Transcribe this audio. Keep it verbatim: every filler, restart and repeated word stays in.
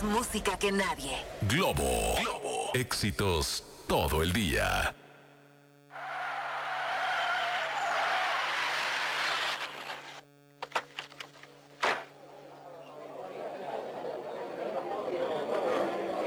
música que nadie. Globo. Globo. Éxitos todo el día.